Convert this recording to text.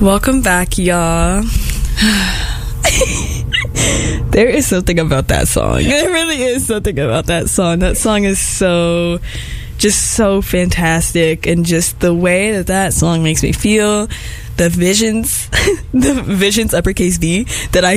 Welcome back, y'all. There is something about that song. There really is something about that song. That song is so fantastic, and just the way that song makes me feel, the visions uppercase V that I